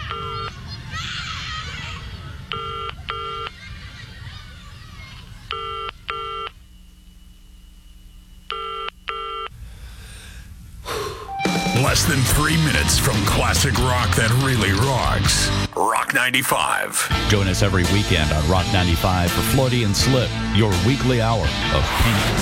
Less than 3 minutes from classic rock that really rocks. Rock 95. Join us every weekend on Rock 95 for Floaty and Slip, your weekly hour of pink